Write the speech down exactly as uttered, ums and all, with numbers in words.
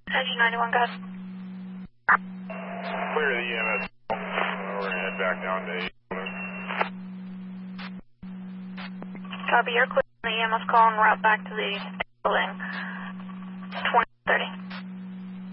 Engine ninety-one, guys. Clear the E M S. Uh, we're going to head back down to eight. Copy, you're clear on the E M S call and route back to the building.